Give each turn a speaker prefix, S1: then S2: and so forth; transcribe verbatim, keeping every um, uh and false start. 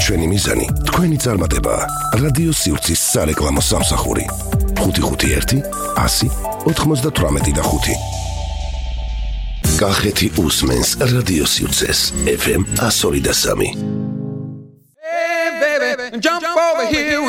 S1: ჩვენი მიზანი თქვენი წარმატება. რადიო სივრცის სარეკლამო სამსახური. ხუთი ხუთი ერთი ასი ოთხმოცდათვრამეტი და ხუთი. კახეთი უსმენს რადიო სივრცეს ეფ ემ εκατო ორი და სამი.
S2: Hey baby, jump over here.